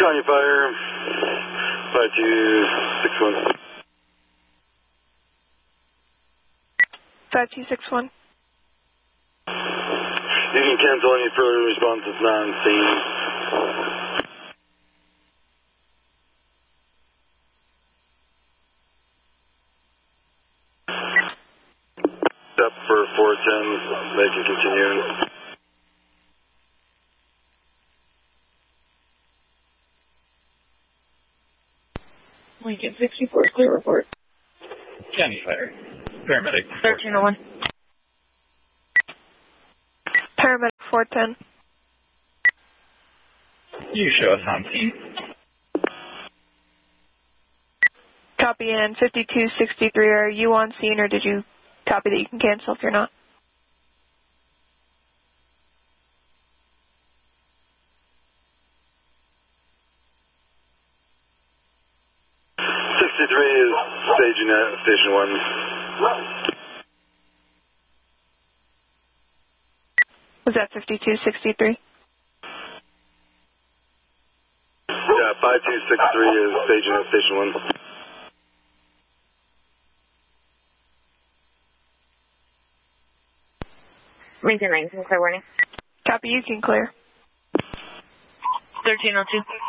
County Fire, 5261. 5261. You can cancel any further responses not on scene. Step for 410, they can continue. Lincoln 64, clear report. County Fire. Paramedic. 1301. Paramedic 410. You show us on scene. Copy in 5263. Are you on scene or did you copy that you can cancel if you're not? Is staging at station 1. Was that 5263? Yeah, 5263 is staging at station 1. Lincoln 19, clear warning. Copy, you can clear. 1302.